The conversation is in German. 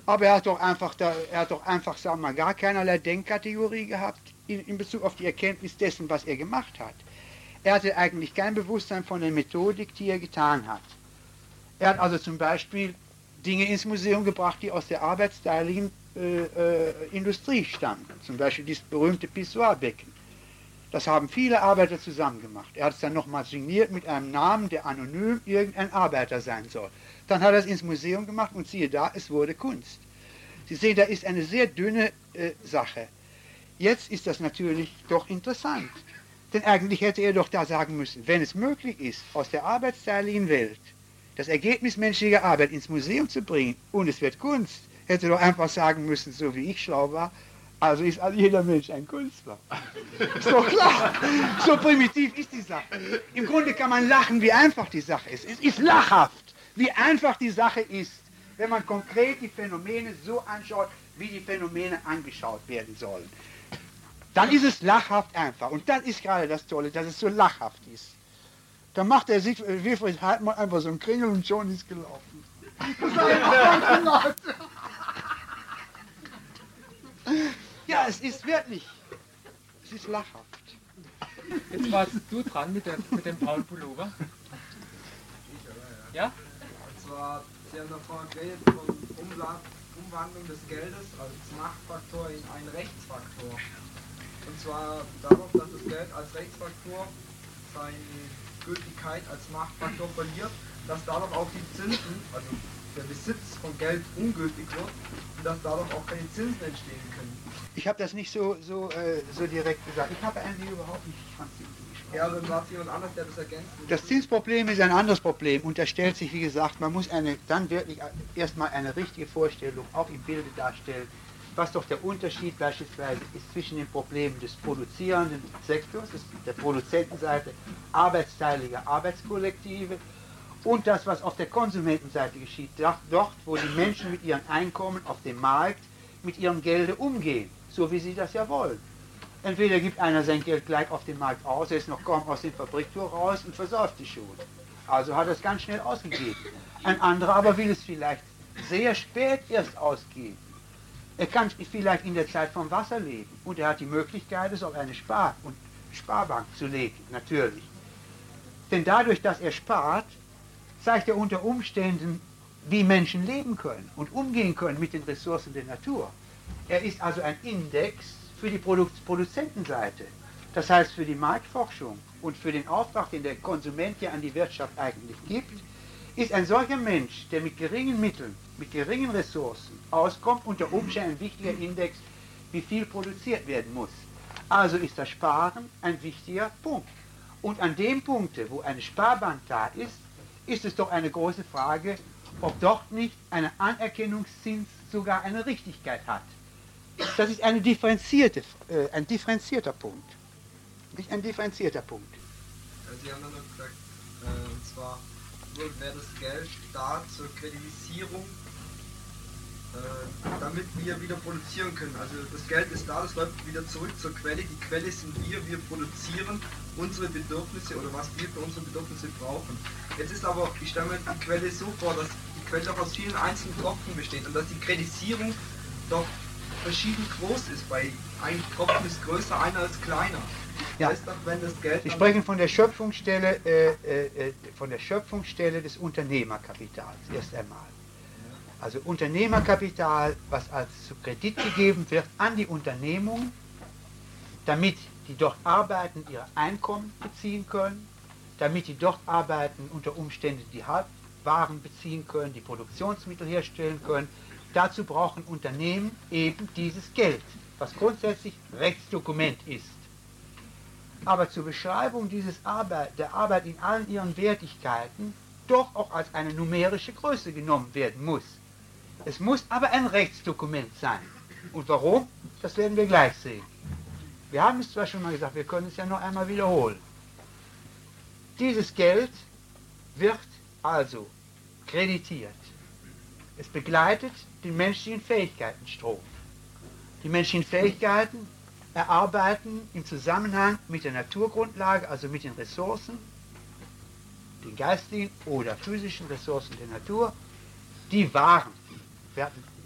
Aber er hat doch einfach, sagen wir mal, gar keinerlei Denkkategorie gehabt in Bezug auf die Erkenntnis dessen, was er gemacht hat. Er hatte eigentlich kein Bewusstsein von der Methodik, die er getan hat. Er hat also zum Beispiel Dinge ins Museum gebracht, die aus der arbeitsteiligen Industrie stammen. Zum Beispiel dieses berühmte Pissoirbecken. Das haben viele Arbeiter zusammen gemacht. Er hat es dann nochmal signiert mit einem Namen, der anonym irgendein Arbeiter sein soll. Dann hat er es ins Museum gemacht und siehe da, es wurde Kunst. Sie sehen, da ist eine sehr dünne Sache. Jetzt ist das natürlich doch interessant. Denn eigentlich hätte er doch da sagen müssen, wenn es möglich ist, aus der arbeitsteiligen Welt das Ergebnis menschlicher Arbeit ins Museum zu bringen und es wird Kunst, hätte doch einfach sagen müssen, so wie ich schlau war, also ist jeder Mensch ein Künstler. Ist doch klar. So primitiv ist die Sache. Im Grunde kann man lachen, wie einfach die Sache ist. Es ist lachhaft, wie einfach die Sache ist, wenn man konkret die Phänomene so anschaut, wie die Phänomene angeschaut werden sollen. Dann ist es lachhaft einfach. Und das ist gerade das Tolle, dass es so lachhaft ist. Dann macht er sich, Wilfried Hartmann, einfach so einen Kringel und schon ist gelaufen. Ja, es ist wirklich. Es ist lachhaft. Jetzt warst du dran mit dem braunen Pullover. Ja? Und zwar, Sie haben davon geredet von Umwandlung des Geldes als Machtfaktor in einen Rechtsfaktor. Und zwar darauf, dass das Geld als Rechtsfaktor seine Gültigkeit als Machtfaktor verliert, dass dadurch auch die Zinsen, also der Besitz von Geld ungültig wird und dass dadurch auch keine Zinsen entstehen können. Ich habe das nicht so direkt gesagt. Ich habe eigentlich überhaupt nicht von Zinsen gesprochen. Ja, dann war es jemand anders, der das ergänzt. Das Zinsproblem ist ein anderes Problem und da stellt sich, wie gesagt, man muss dann wirklich erstmal eine richtige Vorstellung auch im Bilde darstellen, was doch der Unterschied beispielsweise ist zwischen den Problemen des produzierenden Sektors, der Produzentenseite, arbeitsteilige Arbeitskollektive und das, was auf der Konsumentenseite geschieht, dort, wo die Menschen mit ihren Einkommen auf dem Markt mit ihrem Gelde umgehen, so wie sie das ja wollen. Entweder gibt einer sein Geld gleich auf dem Markt aus, er ist noch kaum aus dem Fabriktor raus und versäuft sich schon. Also hat er es ganz schnell ausgegeben. Ein anderer aber will es vielleicht sehr spät erst ausgeben. Er kann vielleicht in der Zeit vom Wasser leben und er hat die Möglichkeit, es auf eine Sparbank zu legen, natürlich. Denn dadurch, dass er spart, zeigt er unter Umständen, wie Menschen leben können und umgehen können mit den Ressourcen der Natur. Er ist also ein Index für die Produzentenseite, das heißt für die Marktforschung und für den Auftrag, den der Konsument ja an die Wirtschaft eigentlich gibt, ist ein solcher Mensch, der mit geringen Mitteln, mit geringen Ressourcen auskommt, unter Umständen ein wichtiger Index, wie viel produziert werden muss. Also ist das Sparen ein wichtiger Punkt. Und an dem Punkte, wo eine Sparbank da ist, ist es doch eine große Frage, ob dort nicht ein Anerkennungszins sogar eine Richtigkeit hat. Das ist ein differenzierter Punkt. Nicht ein differenzierter Punkt. Sie haben dann noch gesagt, und zwar wäre das Geld da zur Kreditisierung, damit wir wieder produzieren können. Also das Geld ist da, das läuft wieder zurück zur Quelle. Die Quelle sind wir produzieren unsere Bedürfnisse oder was wir für unsere Bedürfnisse brauchen. Jetzt ist aber, ich stelle mir die Quelle so vor, dass die Quelle doch aus vielen einzelnen Tropfen besteht und dass die Kredisierung doch verschieden groß ist. Bei ein Tropfen ist größer, einer ist kleiner. Ja. Das heißt doch, wenn das Geld Sie sprechen von der Schöpfungsstelle des Unternehmerkapitals erst einmal. Also Unternehmerkapital, was als zu Kredit gegeben wird an die Unternehmung, damit die dort arbeiten, ihre Einkommen beziehen können, damit die dort arbeiten, unter Umständen die Halbwaren beziehen können, die Produktionsmittel herstellen können. Dazu brauchen Unternehmen eben dieses Geld, was grundsätzlich Rechtsdokument ist. Aber zur Beschreibung der Arbeit in allen ihren Wertigkeiten doch auch als eine numerische Größe genommen werden muss. Es muss aber ein Rechtsdokument sein. Und warum? Das werden wir gleich sehen. Wir haben es zwar schon mal gesagt, wir können es ja noch einmal wiederholen. Dieses Geld wird also kreditiert. Es begleitet den menschlichen Fähigkeitenstrom. Die menschlichen Fähigkeiten erarbeiten im Zusammenhang mit der Naturgrundlage, also mit den Ressourcen, den geistigen oder physischen Ressourcen der Natur, die Waren werden